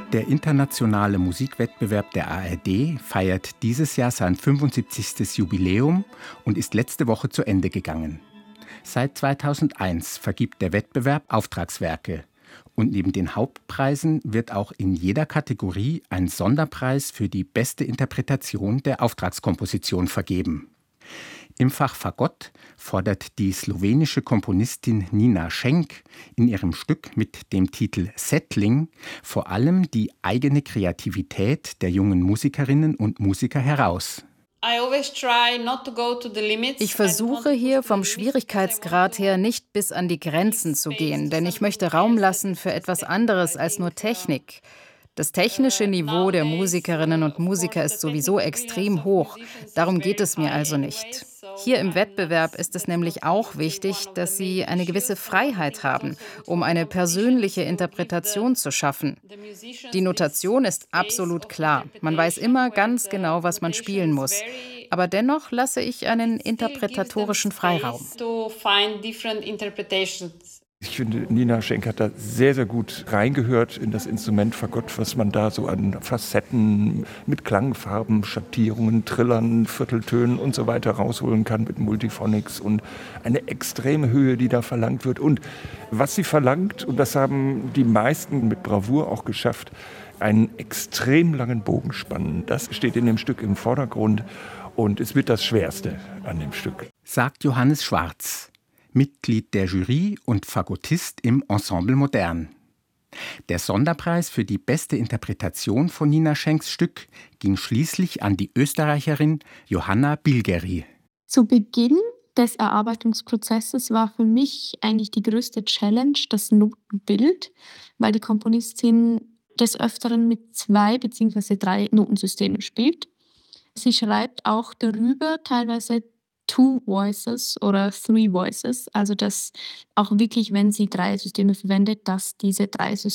Der internationale Musikwettbewerb der ARD feiert dieses Jahr sein 75. Jubiläum und ist letzte Woche zu Ende gegangen. Seit 2001 vergibt der Wettbewerb Auftragswerke. Und neben den Hauptpreisen wird auch in jeder Kategorie ein Sonderpreis für die beste Interpretation der Auftragskomposition vergeben. Im Fach Fagott fordert die slowenische Komponistin Nina Schenk in ihrem Stück mit dem Titel Settling vor allem die eigene Kreativität der jungen Musikerinnen und Musiker heraus. Ich versuche hier vom Schwierigkeitsgrad her nicht bis an die Grenzen zu gehen, denn ich möchte Raum lassen für etwas anderes als nur Technik. Das technische Niveau der Musikerinnen und Musiker ist sowieso extrem hoch. Darum geht es mir also nicht. Hier im Wettbewerb ist es nämlich auch wichtig, dass sie eine gewisse Freiheit haben, um eine persönliche Interpretation zu schaffen. Die Notation ist absolut klar. Man weiß immer ganz genau, was man spielen muss. Aber dennoch lasse ich einen interpretatorischen Freiraum. Ich finde, Nina Schenk hat da sehr, sehr gut reingehört in das Instrument Fagott, was man da so an Facetten mit Klangfarben, Schattierungen, Trillern, Vierteltönen und so weiter rausholen kann mit Multiphonics und eine extreme Höhe, die da verlangt wird. Und was sie verlangt, und das haben die meisten mit Bravour auch geschafft, einen extrem langen Bogen spannen. Das steht in dem Stück im Vordergrund und es wird das Schwerste an dem Stück. Sagt Johannes Schwarz, Mitglied der Jury und Fagottist im Ensemble Modern. Der Sonderpreis für die beste Interpretation von Nina Schenks Stück ging schließlich an die Österreicherin Johanna Bilgeri. Zu Beginn des Erarbeitungsprozesses war für mich eigentlich die größte Challenge das Notenbild, weil die Komponistin des Öfteren mit 2 bzw. 3 Notensystemen spielt. Sie schreibt auch darüber teilweise 2 Voices oder 3 Voices, also dass auch wirklich, wenn sie 3 Systeme verwendet, dass diese 3 Systeme